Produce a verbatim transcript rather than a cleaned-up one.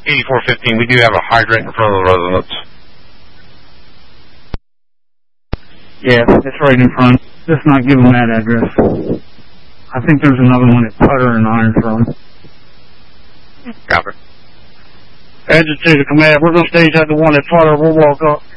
eighty-four fifteen, we do have a hydrant in front of the residence. Yeah, it's right in front. Just not give them that address. I think there's another one at Putter and Iron Throne. Copy. Agitated command, we're going to stage at the one at Putter. We'll walk up.